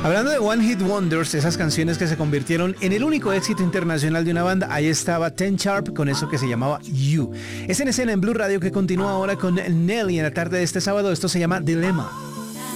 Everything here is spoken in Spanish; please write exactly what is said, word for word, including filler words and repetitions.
Hablando de One Hit Wonders, esas canciones que se convirtieron en el único éxito internacional de una banda, ahí estaba Ten Sharp con eso que se llamaba You. Es en escena en Blue Radio que continúa ahora con Nelly en la tarde de este sábado. Esto se llama Dilemma.